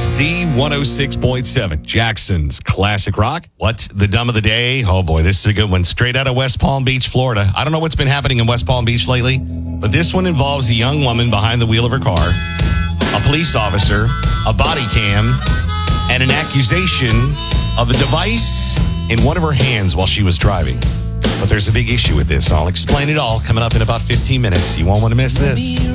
Z106.7, Jackson's Classic Rock. What's the dumb of the day? Oh, boy, this is a good one. Straight out of West Palm Beach, Florida. I don't know what's been happening in West Palm Beach lately, but this one involves a young woman behind the wheel of her car, a police officer, a body cam, and an accusation of a device in one of her hands while she was driving. But there's a big issue with this. I'll explain it all coming up in about 15 minutes. You won't want to miss this.